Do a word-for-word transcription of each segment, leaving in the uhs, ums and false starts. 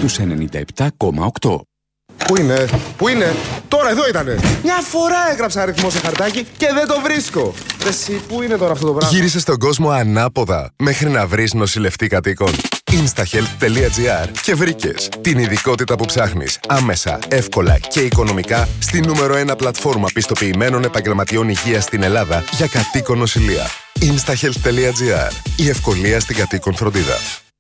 στους ενενήντα επτά κόμμα οκτώ. Πού είναι, πού είναι, τώρα εδώ ήτανε. Μια φορά έγραψα αριθμό σε χαρτάκι και δεν το βρίσκω. Εσύ, πού είναι τώρα αυτό το πράγμα? Γύρισε στον κόσμο ανάποδα μέχρι να βρεις νοσηλευτή κατοίκων. instahealth τελεία gr και βρήκες την ειδικότητα που ψάχνεις άμεσα, εύκολα και οικονομικά στη νούμερο ένα πλατφόρμα πιστοποιημένων επαγγελματιών υγείας στην Ελλάδα για κατοίκον νοσηλεία. instahealth τελεία gr. Η ευκολία στην κατοίκον φροντίδα.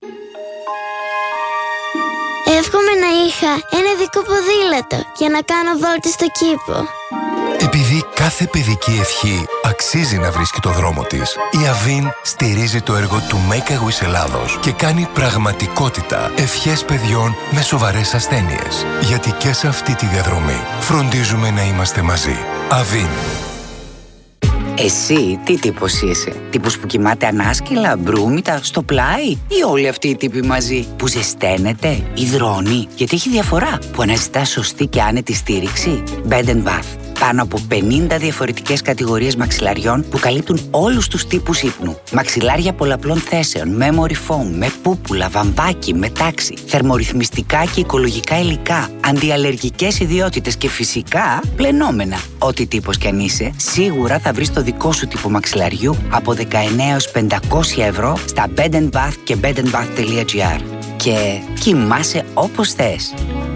Εύχομαι να είχα ένα ειδικό ποδήλατο για να κάνω βόλτες στο κήπο. Επειδή κάθε παιδική ευχή αξίζει να βρίσκει το δρόμο της, η Αβίν στηρίζει το έργο του Make a Wish Ελλάδος και κάνει πραγματικότητα ευχές παιδιών με σοβαρές ασθένειες. Γιατί και σε αυτή τη διαδρομή φροντίζουμε να είμαστε μαζί. Αβίν. Εσύ τι τύπος είσαι? Τύπος που κοιμάται ανάσκελα, μπρούμητα, στο πλάι, ή όλοι αυτοί οι τύποι μαζί που ζεσταίνεται, υδρώνει? Γιατί έχει διαφορά που αναζητά σωστή και άνετη στήριξη. Bed and Bath. Πάνω από πενήντα διαφορετικές κατηγορίες μαξιλαριών που καλύπτουν όλους τους τύπους ύπνου. Μαξιλάρια πολλαπλών θέσεων, memory foam, με πούπουλα, βαμβάκι, με τάξη, θερμορυθμιστικά και οικολογικά υλικά, αντιαλλεργικές ιδιότητες και φυσικά πλενόμενα. Ό,τι τύπος κι αν είσαι, σίγουρα θα βρεις το δικό σου τύπο μαξιλαριού από δεκαεννέα έως πεντακόσια ευρώ στα Bed and Bath και bed and bath τελεία gr. Και κοιμάσαι όπως θες.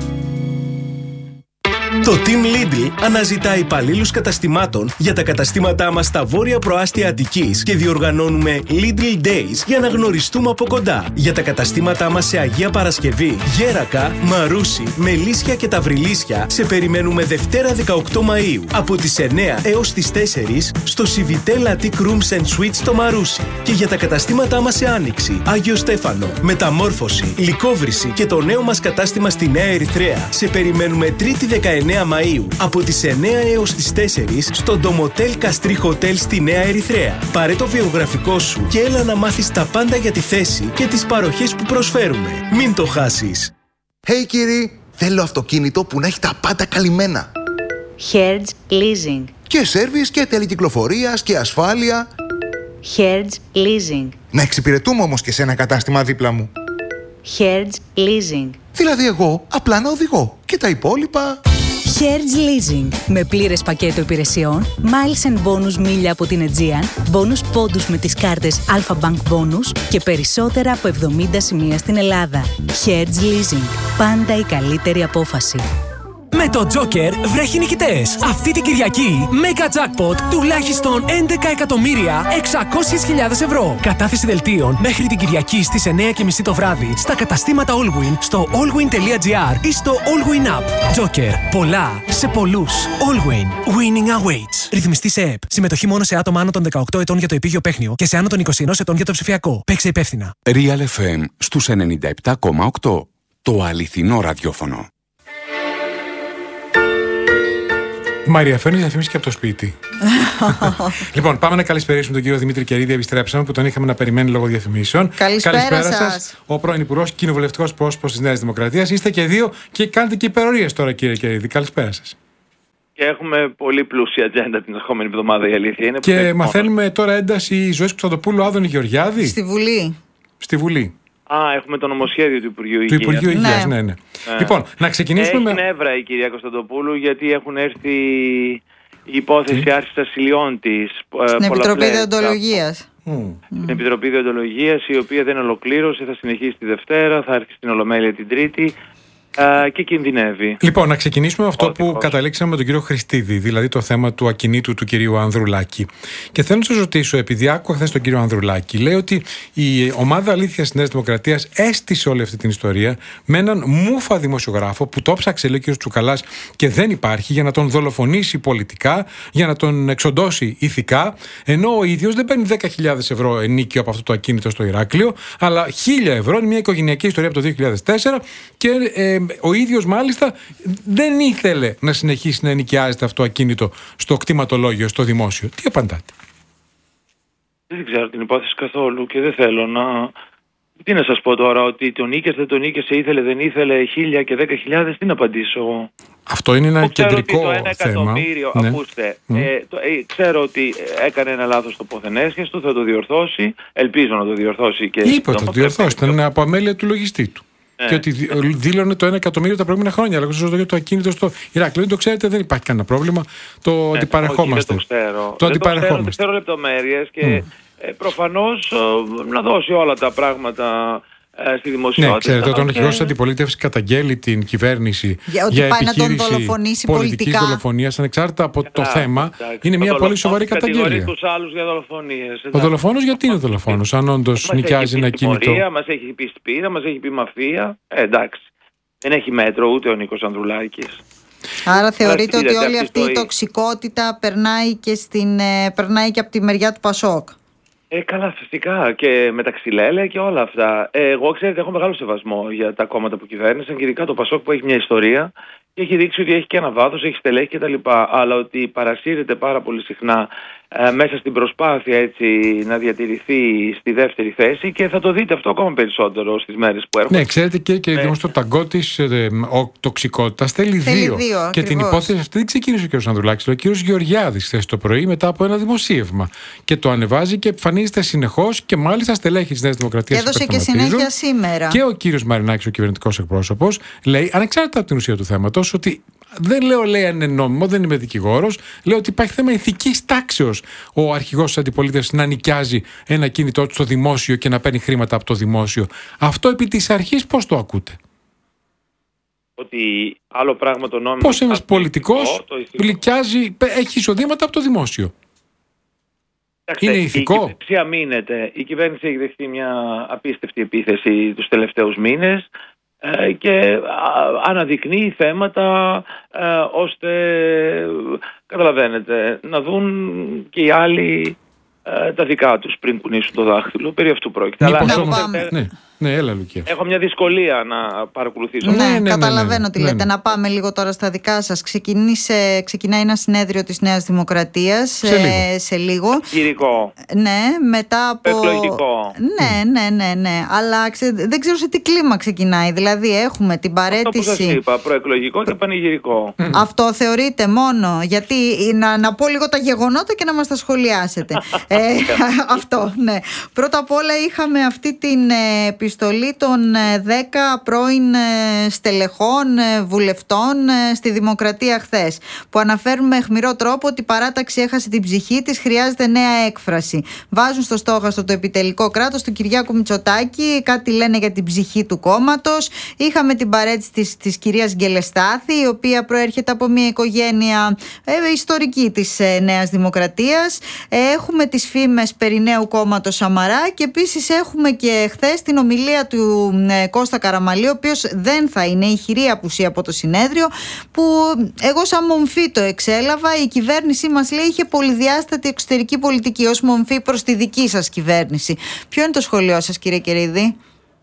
Το Team Lidl αναζητά υπαλλήλους καταστημάτων για τα καταστήματά μας στα βόρεια προάστια Αττικής και διοργανώνουμε Lidl Days για να γνωριστούμε από κοντά. Για τα καταστήματά μας σε Αγία Παρασκευή, Γέρακα, Μαρούσι, Μελίσια και Ταυριλίσια σε περιμένουμε Δευτέρα δεκαοκτώ Μαΐου από τις εννέα έως τις τέσσερις στο Civitel Attic Rooms and Suites στο Μαρούσι. Και για τα καταστήματά μας σε Άνοιξη, Άγιο Στέφανο, Μεταμόρφωση, Λυκόβρηση και το νέο μας κατάστημα στη Νέα Ερυθρέα σε περιμένουμε Τρίτη δεκαεννέα Μαΐου από τις εννέα έως τις τέσσερις στο Ντομοτέλ Καστρί Χοτέλ στη Νέα Ερυθρέα. Πάρε το βιογραφικό σου και έλα να μάθεις τα πάντα για τη θέση και τις παροχές που προσφέρουμε. Μην το χάσεις. Hey κύριοι, θέλω αυτοκίνητο που να έχει τα πάντα καλυμμένα. Hertz Leasing. Και σέρβις και τελεκυκλοφορίας και ασφάλεια. Hertz Leasing. Να εξυπηρετούμε όμως και σε ένα κατάστημα δίπλα μου. Hertz Leasing. Δηλαδή εγώ απλά να οδηγώ και τα υπόλοιπα... Hertz Leasing. Με πλήρες πακέτο υπηρεσιών, miles and bonus μίλια από την Aegean, bonus πόντους με τις κάρτες Alpha Bank Bonus και περισσότερα από εβδομήντα σημεία στην Ελλάδα. Hertz Leasing. Πάντα η καλύτερη απόφαση. Με το Joker βρέχει νικητές. Αυτή την Κυριακή, Mega Jackpot τουλάχιστον έντεκα εκατομμύρια εξακόσιες χιλιάδες ευρώ. Κατάθεση δελτίων μέχρι την Κυριακή στις εννέα και μισή το βράδυ στα καταστήματα Allwyn, στο allwyn τελεία gr ή στο Allwyn App. Joker. Πολλά σε πολλούς. Allwyn. Winning awaits. Ρυθμιστή σε ΕΠ. Συμμετοχή μόνο σε άτομα άνω των δεκαοκτώ ετών για το επίγειο παίχνιο και σε άνω των είκοσι ενός ετών για το ψηφιακό. Παίξε υπεύθυνα. Real εφ εμ στους ενενήντα επτά κόμμα οκτώ. Το αληθινό ραδιόφωνο. Μαρία, φέρνει διαφήμιση και από το σπίτι. Λοιπόν, πάμε να καλησπερίσουμε τον κύριο Δημήτρη Κερίδη. Επιστρέψαμε που τον είχαμε να περιμένει λόγω διαφημίσεων. Καλησπέρα σας. Ο πρώην Υπουργός, κοινοβουλευτικός πρόσωπος της Νέας Δημοκρατίας. Είστε και δύο και κάνετε και υπερορίες τώρα, κύριε Κερίδη. Καλησπέρα σας. Και έχουμε πολύ πλούσια ατζέντα την ερχόμενη εβδομάδα, η αλήθεια είναι. Και μαθαίνουμε μόνο. Τώρα ένταση Ζωής Κωνσταντοπούλου, Άδωνη Γεωργιάδη. Στη Βουλή. Στη Βουλή. Α, έχουμε το νομοσχέδιο του Υπουργείου Υγείας. Του Υπουργείου Υγείας, ναι. ναι, ναι. Ε. Λοιπόν, να ξεκινήσουμε Έχει με... Έχει νεύρα η κυρία Κωνσταντοπούλου, γιατί έχουν έρθει η υπόθεση mm. άρσης ασυλιών της. Στην Επιτροπή Διοντολογίας. Mm. Στην Επιτροπή Διοντολογίας, η οποία δεν ολοκλήρωσε, θα συνεχίσει τη Δευτέρα, θα έρθει στην Ολομέλεια την Τρίτη. Uh, και κινδυνεύει. Λοιπόν, να ξεκινήσουμε με αυτό Ό, που δικός. καταλήξαμε με τον κύριο Χριστίδη, δηλαδή το θέμα του ακινήτου του κυρίου Ανδρουλάκη. Και θέλω να σας ρωτήσω, επειδή άκουγα χθες τον κύριο Ανδρουλάκη, λέει ότι η ομάδα αλήθειας της Νέας Δημοκρατίας έστησε όλη αυτή την ιστορία με έναν μούφα δημοσιογράφο που το ψάξε, λέει ο κύριος Τσουκαλάς, και δεν υπάρχει, για να τον δολοφονήσει πολιτικά, για να τον εξοντώσει ηθικά, ενώ ο ίδιος δεν παίρνει δέκα χιλιάδες ευρώ ενίκιο από αυτό το ακίνητο στο Ηράκλειο, αλλά χίλια ευρώ. Είναι μια οικογενειακή ιστορία από το δύο χιλιάδες τέσσερα και ε, ο ίδιος μάλιστα δεν ήθελε να συνεχίσει να ενοικιάζεται αυτό ακίνητο στο κτηματολόγιο, στο δημόσιο. Τι απαντάτε? Δεν ξέρω την υπόθεση καθόλου και δεν θέλω να... Τι να σας πω τώρα, ότι τον νίκησε, δεν τον νίκησε, ήθελε, δεν ήθελε, χίλια και δέκα χιλιάδες, τι να απαντήσω? Αυτό είναι ένα Που κεντρικό ξέρω ότι το ένα θέμα. εκατομμύριο, Ναι. Ακούστε, Mm. ε, το, ε, ξέρω ότι έκανε ένα λάθος στο πόθεν του, θα το διορθώσει, ελπίζω να το διορθώσει. Και Είπε ότι το διορθώσει, ήταν από αμέλεια του λογιστή του. Ναι. Και ότι δήλωνε το ένα εκατομμύριο τα προηγούμενα χρόνια. Αλλά εγώ για το ακίνητο στο Ηράκλειο. Δεν το ξέρετε, δεν υπάρχει κανένα πρόβλημα. Το ναι, αντιπαρεχόμαστε. Όχι, δεν το ξέρω. Το δεν αντιπαρεχόμαστε. Το ξέρω, ξέρω λεπτομέρειες και mm. ε, προφανώς ε, να δώσει όλα τα πράγματα ε, στη δημοσιότητα. Ναι, ξέρετε, όταν ο αρχηγός της αντιπολίτευσης καταγγέλει την κυβέρνηση για, για επιχείρηση πολιτικής δολοφονίας, ανεξάρτητα από Κατά, το θέμα, εντάξει, είναι μια πολύ σοβαρή καταγγέλια. Κατηγορεί τους άλλους για δολοφονίες. Ο δολοφόνος γιατί είναι δολοφόνος, αν όντως νοικιάζει ένα κινητό? Μας έχει πει σπήρα, μας έχει πει μαφία. Ε, εντάξει. Δεν έχει μέτρο ούτε ο Νίκος Ανδρουλάκης. Άρα θεωρείτε ότι όλη αυτή η τοξικότητα περνάει και, στην, ε, περνάει και από τη μεριά του Πασόκ? Ε, καλά, φυσικά. Και μεταξύ Λέλε και όλα αυτά. Ε, εγώ, ξέρετε, έχω μεγάλο σεβασμό για τα κόμματα που κυβέρνησαν και ειδικά το Πασόκ που έχει μια ιστορία και έχει δείξει ότι έχει και ένα βάθος, έχει στελέχη κτλ. Αλλά ότι παρασύρεται πάρα πολύ συχνά ε, μέσα στην προσπάθεια έτσι να διατηρηθεί στη δεύτερη θέση και θα το δείτε αυτό ακόμα περισσότερο στις μέρες που έρχονται. Ναι, ξέρετε και, και ναι. το ταγκό της ε, τοξικότητας θέλει δύο. δύο και ακριβώς. Την υπόθεση αυτή δεν ξεκίνησε ο κ. Ανδρουλάκης, ο κ. Γεωργιάδης χθες το πρωί μετά από ένα δημοσίευμα. Και το ανεβάζει και εμφανίζεται συνεχώς και μάλιστα στελέχη της Νέας Δημοκρατίας. Έδωσε και συνέχεια σήμερα. Και ο κ. Μαρινάκης, ο κυβερνητικός εκπρόσωπος, λέει, ανεξάρτητα από την ουσία του θέματος, ότι δεν λέω, λέει, αν είναι νόμιμο, δεν είμαι δικηγόρος. Λέω ότι υπάρχει θέμα ηθικής τάξεως ο αρχηγός της αντιπολίτευσης να νοικιάζει ένα κινητό του στο δημόσιο και να παίρνει χρήματα από το δημόσιο. Αυτό επί της αρχής πώς το ακούτε? Ότι άλλο πράγμα το νόμιμο. Πώς ένας πολιτικός νοικιάζει, έχει εισοδήματα από το δημόσιο? Είναι ηθικό? Η κυβέρνηση αμήνεται. Η κυβέρνηση έχει δεχτεί μια απίστευτη επίθεση τους τελευταίους μήνες και αναδεικνύει θέματα ε, ώστε, καταλαβαίνετε, να δουν και οι άλλοι ε, τα δικά τους πριν κουνήσουν το δάχτυλο. Περί αυτού πρόκειται. Αλλά ναι, ναι, ναι, έλα, Λουκία. Έχω μια δυσκολία να παρακολουθήσω. Ναι, ναι, ναι, καταλαβαίνω ναι, ναι, τι λέτε. Ναι, ναι. Να πάμε λίγο τώρα στα δικά σας. Ξεκινήσε, ξεκινάει ένα συνέδριο της Νέας Δημοκρατίας σε λίγο. Ε, σε λίγο. Κυρικό. Ναι, μετά από... Εκλογικό. Ναι, ναι, ναι, ναι. Αλλά ξε... δεν ξέρω σε τι κλίμα ξεκινάει. Δηλαδή έχουμε την παραίτηση... Αυτό που σας είπα, προεκλογικό και πανηγυρικό. Αυτό θεωρείτε μόνο? Γιατί να, να πω λίγο τα γεγονότα και να μας τα σχολιάσετε. ε, αυτό, ναι. Πρώτα απ' όλα είχαμε αυτή την επιστολή επιστολή των δέκα πρώην στελεχών βουλευτών στη Δημοκρατία χθες, που αναφέρουν με αιχμηρό τρόπο ότι η παράταξη έχασε την ψυχή της, χρειάζεται νέα έκφραση. Βάζουν στο στόχαστρο το επιτελικό κράτος του Κυριάκου Μητσοτάκη, κάτι λένε για την ψυχή του κόμματος. Είχαμε την παρέτηση της, της κυρίας Γκελεστάθη, η οποία προέρχεται από μια οικογένεια ε, ιστορική της ε, Νέας Δημοκρατίας. Ε, έχουμε τις φήμες περί νέου κόμματος Σαμαρά και επίσης έχουμε και χθες την ομιλία του ε, Κώστα Καραμανλή, ο οποίος δεν θα είναι, ηχηρή απουσία από το συνέδριο, που εγώ σαν μομφή το εξέλαβα. Η κυβέρνησή μας, λέει, είχε πολυδιάστατη εξωτερική πολιτική ως μομφή προς τη δική σας κυβέρνηση. Ποιο είναι το σχολείο σας, κύριε Κερίδη?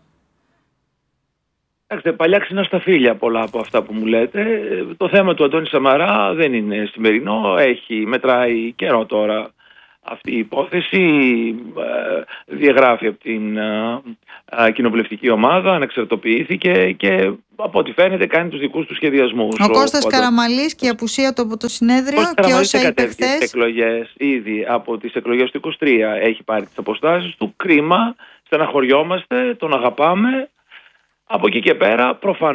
Κοιτάξτε, παλιά ξινά στα φίλια πολλά από αυτά που μου λέτε. Το θέμα του Αντώνη Σαμαρά δεν είναι σημερινό, έχει, μετράει καιρό τώρα αυτή η υπόθεση, διαγράφει από την κοινοβουλευτική ομάδα, ανεξαρτοποιήθηκε και από ό,τι φαίνεται κάνει τους δικούς του σχεδιασμούς. Ο, ο Κώστας ο... Καραμανλής και η απουσία του από το συνέδριο και όσα είπε χθες. Εκλογές, ήδη από τις εκλογές του είκοσι τρία έχει πάρει τις αποστάσεις του. Κρίμα, στεναχωριόμαστε, τον αγαπάμε. Από εκεί και πέρα προφανώς